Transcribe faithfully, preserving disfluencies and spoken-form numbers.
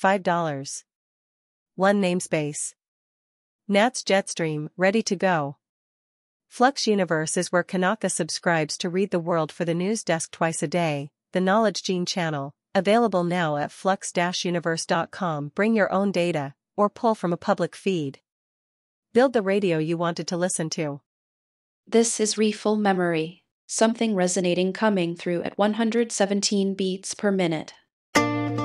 five dollars. one namespace. Nats Jetstream, ready to go. Flux Universe is where Kanaka subscribes to read the world for the news desk twice a day, the Knowledge Gene channel, available now at flux dash universe dot com. Bring your own data, or pull from a public feed. Build the radio you wanted to listen to. This is Refill Memory, something resonating coming through at one hundred seventeen beats per minute.